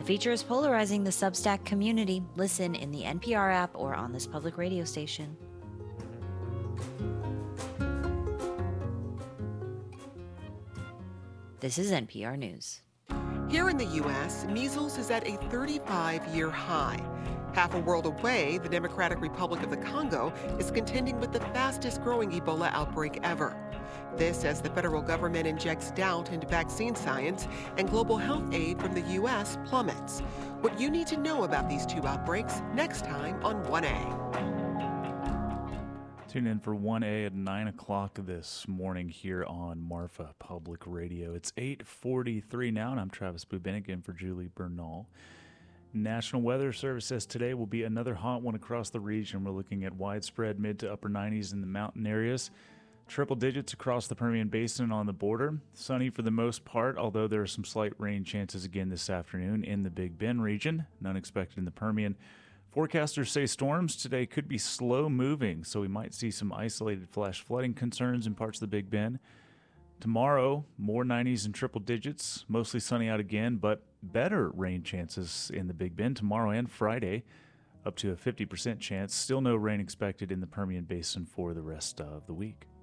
The feature is polarizing the Substack community. Listen in the NPR app or on this public radio station. This is NPR News. Here in the U.S., measles is at a 35-year high. Half a world away, the Democratic Republic of the Congo is contending with the fastest-growing Ebola outbreak ever. This as the federal government injects doubt into vaccine science and global health aid from the U.S. plummets. What you need to know about these two outbreaks next time on 1A. Tune in for 1A at 9 o'clock this morning here on Marfa Public Radio. It's 8:43 now, and I'm Travis Bubenik in for Julie Bernal. National Weather Service says today will be another hot one across the region. We're looking at widespread mid to upper 90s in the mountain areas. Triple digits across the Permian Basin on the border. Sunny for the most part, although there are some slight rain chances again this afternoon in the Big Bend region. None expected in the Permian. Forecasters say storms today could be slow moving, so we might see some isolated flash flooding concerns in parts of the Big Bend. Tomorrow, more 90s and triple digits, mostly sunny out again, but better rain chances in the Big Bend tomorrow and Friday, up to a 50% chance. Still no rain expected in the Permian Basin for the rest of the week.